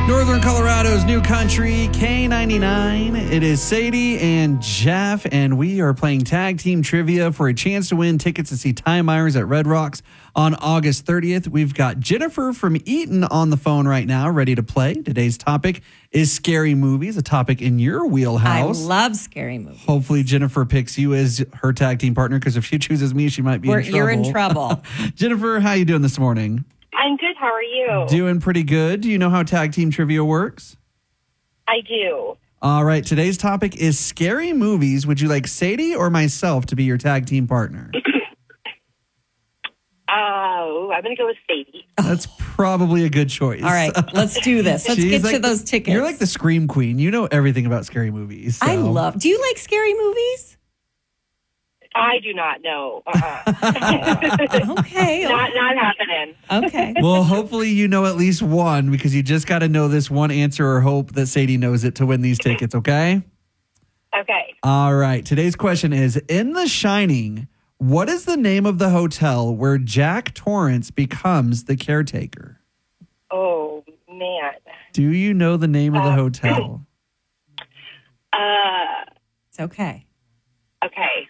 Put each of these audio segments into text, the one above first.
Northern Colorado's new country, K99. It is Sadie and Jeff, and we are playing tag team trivia for a chance to win tickets to see Ty Myers at Red Rocks on August 30th. We've got Jennifer from Eaton on the phone right now, ready to play. Today's topic is scary movies, a topic in your wheelhouse. I love scary movies. Hopefully Jennifer picks you as her tag team partner, because if she chooses me, she might be in trouble. You're in trouble. Jennifer, how you doing this morning? I'm good. How are you? Doing pretty good. Do you know how tag team trivia works? I do. All right. Today's topic is scary movies. Would you like Sadie or myself to be your tag team partner? I'm going to go with Sadie. That's probably a good choice. All right, let's do this. Let's get to those tickets. You're like the Scream Queen. You know everything about scary movies. So. Do you like scary movies? I do not know. Okay. Not happening. Okay. Well, hopefully you know at least one, because you just got to know this one answer or hope that Sadie knows it to win these tickets, okay? Okay. All right. Today's question is, in The Shining, what is the name of the hotel where Jack Torrance becomes the caretaker? Oh, man. Do you know the name of the hotel? It's okay. Okay.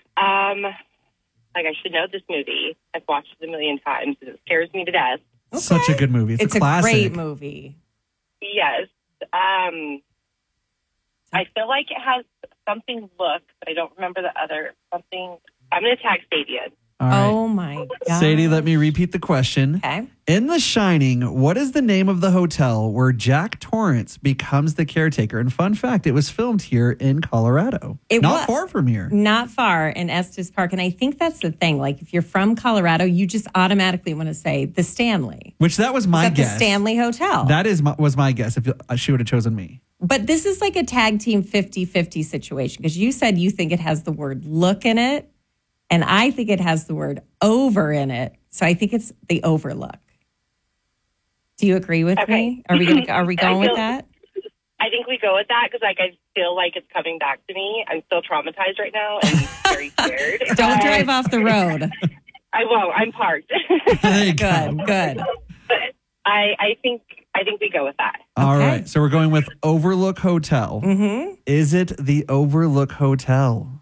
I should know this movie. I've watched it a million times, and it scares me to death. Okay. Such a good movie. It's a classic. Great movie. Yes. I feel like it has something look, but I don't remember the other something. I'm going to tag Sadie in. All right. Oh, my God. Sadie, let me repeat the question. Okay. In The Shining, what is the name of the hotel where Jack Torrance becomes the caretaker? And fun fact, it was filmed here in Colorado. Not far from here. Not far in Estes Park. And I think that's the thing. Like, if you're from Colorado, you just automatically want to say the Stanley. Which that was my guess. The Stanley Hotel. That was my guess if she would have chosen me. But this is like a tag team 50-50 situation, because you said you think it has the word look in it. And I think it has the word over in it. So I think it's the Overlook. Do you agree with me? Are we going with that? I think we go with that because I feel like it's coming back to me. I'm still traumatized right now and very scared. Don't drive off the road. I won't. I'm parked. Good. But I think we go with that. All right. So we're going with Overlook Hotel. Mm-hmm. Is it the Overlook Hotel?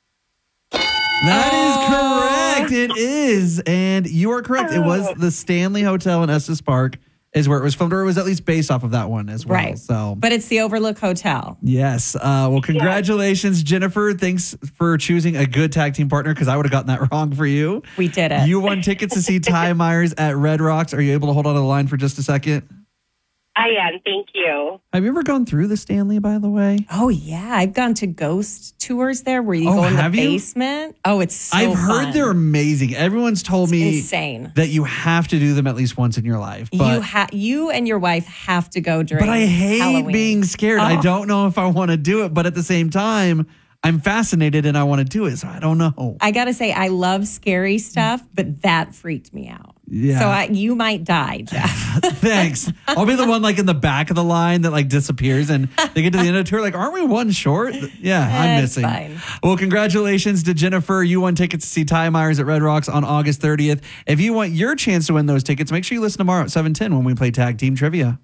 That is correct. It is. And you are correct. It was the Stanley Hotel in Estes Park is where it was filmed, or it was at least based off of that one as well. Right. So, but it's the Overlook Hotel. Yes. Well, congratulations, Jennifer. Thanks for choosing a good tag team partner, because I would have gotten that wrong for you. We did it. You won tickets to see Ty Myers at Red Rocks. Are you able to hold on to the line for just a second? I am. Thank you. Have you ever gone through the Stanley, by the way? Oh, yeah. I've gone to ghost tours there where you go in the basement. Oh, it's so I've heard fun. they're amazing. Everyone's told me insane. That you have to do them at least once in your life. But you and your wife have to go during But I hate Halloween. being scared. I don't know if I want to do it, but at the same time, I'm fascinated and I want to do it, so I don't know. I got to say, I love scary stuff, but that freaked me out. Yeah. So you might die, Jeff. Thanks. I'll be the one like in the back of the line that like disappears, and they get to the end of the tour like, aren't we one short? Yeah, I'm missing. Fine. Well, congratulations to Jennifer. You won tickets to see Ty Myers at Red Rocks on August 30th. If you want your chance to win those tickets, make sure you listen tomorrow at 7:10 when we play Tag Team Trivia.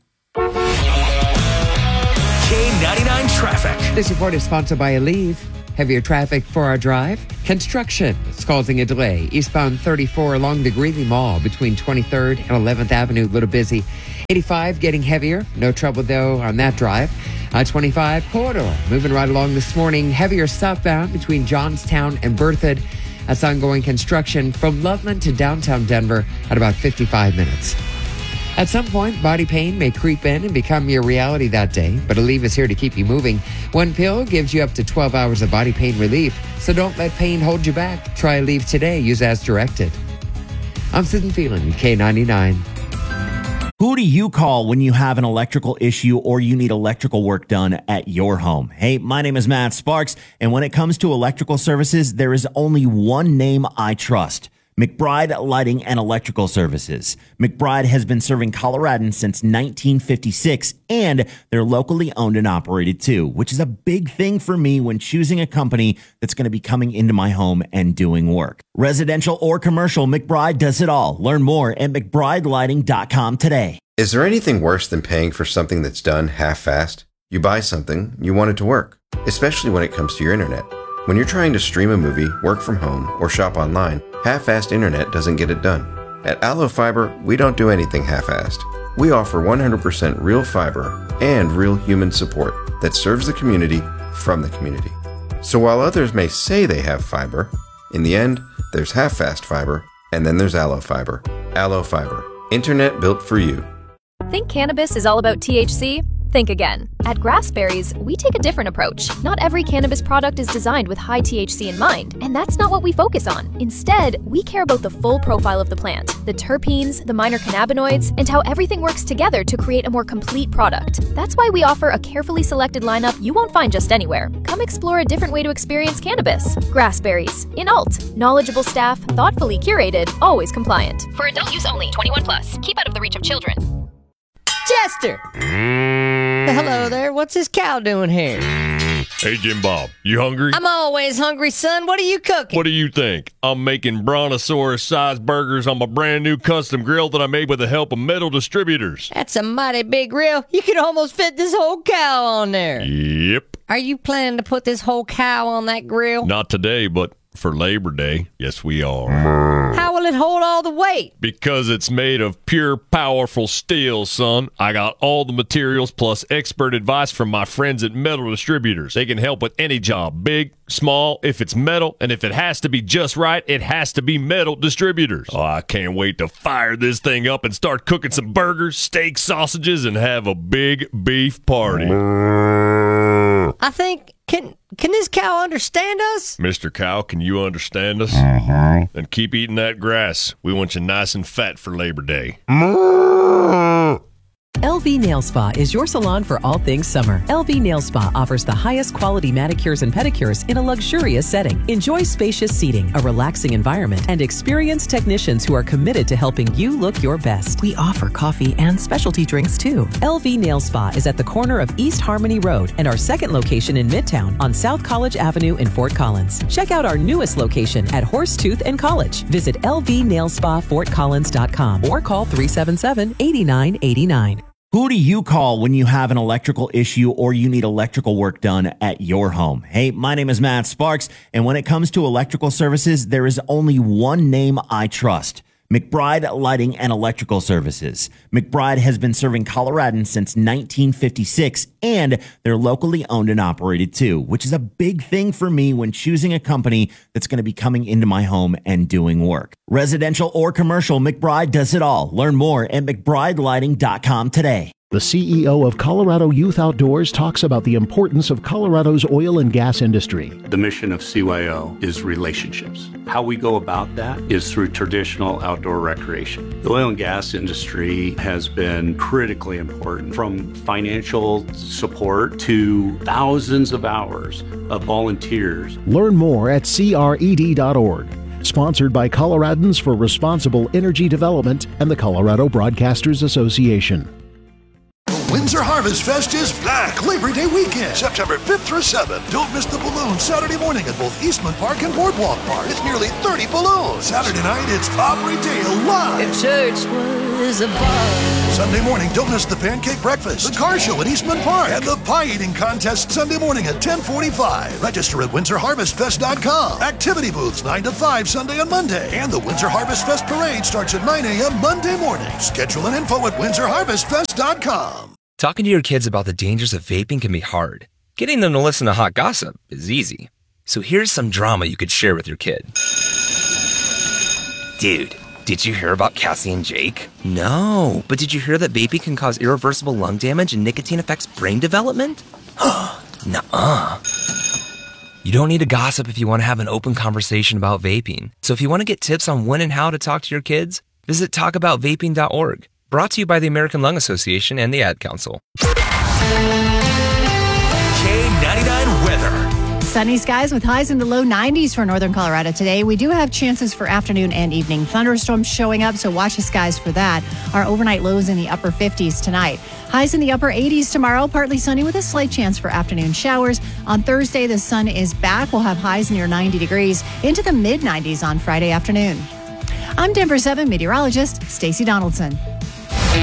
K99 Traffic. This report is sponsored by Aleve. Heavier traffic for our drive. Construction is causing a delay. Eastbound 34 along the Greeley Mall between 23rd and 11th Avenue, a little busy. 85 getting heavier. No trouble, though, on that drive. I-25 corridor moving right along this morning. Heavier southbound between Johnstown and Berthoud. That's ongoing construction from Loveland to downtown Denver at about 55 minutes. At some point, body pain may creep in and become your reality that day, but Aleve is here to keep you moving. One pill gives you up to 12 hours of body pain relief, so don't let pain hold you back. Try Aleve today. Use as directed. I'm Sid Phelan, K99. Who do you call when you have an electrical issue or you need electrical work done at your home? Hey, my name is Matt Sparks, and when it comes to electrical services, there is only one name I trust. McBride Lighting and Electrical Services. McBride has been serving Coloradans since 1956, and they're locally owned and operated too, which is a big thing for me when choosing a company that's going to be coming into my home and doing work. Residential or commercial, McBride does it all. Learn more at McBrideLighting.com today. Is there anything worse than paying for something that's done half-assed? You buy something, you want it to work, especially when it comes to your internet. When you're trying to stream a movie, work from home, or shop online, half-assed internet doesn't get it done. At Allo Fiber, we don't do anything half-assed. We offer 100% real fiber and real human support that serves the community from the community. So while others may say they have fiber, in the end, there's half-fast fiber, and then there's Allo Fiber. Allo Fiber. Internet built for you. Think cannabis is all about THC? Think again. At Grassberries, we take a different approach. Not every cannabis product is designed with high THC in mind, and that's not what we focus on. Instead, we care about the full profile of the plant, the terpenes, the minor cannabinoids, and how everything works together to create a more complete product. That's why we offer a carefully selected lineup you won't find just anywhere. Come explore a different way to experience cannabis. Grassberries. In Alt. Knowledgeable staff, thoughtfully curated, always compliant. For adult use only, 21+. Keep out of the reach of children. Chester! Hello there. What's this cow doing here? Hey, Jim Bob, you hungry? I'm always hungry, son. What are you cooking? What do you think? I'm making brontosaurus-sized burgers on my brand new custom grill that I made with the help of Metal Distributors. That's a mighty big grill. You could almost fit this whole cow on there. Yep. Are you planning to put this whole cow on that grill? Not today, but for Labor Day, yes, we are. How will it hold all the weight? Because it's made of pure, powerful steel, son. I got all the materials plus expert advice from my friends at Metal Distributors. They can help with any job, big, small, if it's metal, and if it has to be just right, it has to be Metal Distributors. Oh, I can't wait to fire this thing up and start cooking some burgers, steak, sausages, and have a big beef party. I think, can this cow understand us? Mr. Cow, can you understand us? Then keep eating that grass. We want you nice and fat for Labor Day. LV Nail Spa is your salon for all things summer. LV Nail Spa offers the highest quality manicures and pedicures in a luxurious setting. Enjoy spacious seating, a relaxing environment, and experienced technicians who are committed to helping you look your best. We offer coffee and specialty drinks too. LV Nail Spa is at the corner of East Harmony Road and our second location in Midtown on South College Avenue in Fort Collins. Check out our newest location at Horsetooth and College. Visit lvnailspafortcollins.com or call 377-8989. Who do you call when you have an electrical issue or you need electrical work done at your home? Hey, my name is Matt Sparks, and when it comes to electrical services, there is only one name I trust: McBride Lighting and Electrical Services. McBride has been serving Coloradans since 1956, and they're locally owned and operated too, which is a big thing for me when choosing a company that's going to be coming into my home and doing work. Residential or commercial, McBride does it all. Learn more at McBrideLighting.com today. The CEO of Colorado Youth Outdoors talks about the importance of Colorado's oil and gas industry. The mission of CYO is relationships. How we go about that is through traditional outdoor recreation. The oil and gas industry has been critically important, from financial support to thousands of hours of volunteers. Learn more at CRED.org. Sponsored by Coloradans for Responsible Energy Development and the Colorado Broadcasters Association. Windsor Harvest Fest is back Labor Day weekend, September 5th through 7th. Don't miss the balloons Saturday morning at both Eastman Park and Boardwalk Park. It's nearly 30 balloons. Saturday night, it's Aubrey Dale live. If church was a bar. Sunday morning, don't miss the pancake breakfast, the car show at Eastman Park, and the pie eating contest Sunday morning at 10:45. Register at WindsorHarvestFest.com. Activity booths 9 to 5 Sunday and Monday. And the Windsor Harvest Fest parade starts at 9 a.m. Monday morning. Schedule and info at WindsorHarvestFest.com. Talking to your kids about the dangers of vaping can be hard. Getting them to listen to hot gossip is easy. So here's some drama you could share with your kid. Dude, did you hear about Cassie and Jake? No, but did you hear that vaping can cause irreversible lung damage and nicotine affects brain development? Nuh-uh. You don't need to gossip if you want to have an open conversation about vaping. So if you want to get tips on when and how to talk to your kids, visit talkaboutvaping.org. Brought to you by the American Lung Association and the Ad Council. K99 weather. Sunny skies with highs in the low 90s for northern Colorado today. We do have chances for afternoon and evening thunderstorms showing up, so watch the skies for that. Our overnight lows in the upper 50s tonight. Highs in the upper 80s tomorrow, partly sunny with a slight chance for afternoon showers. On Thursday, the sun is back. We'll have highs near 90 degrees into the mid 90s on Friday afternoon. I'm Denver 7 meteorologist Stacey Donaldson.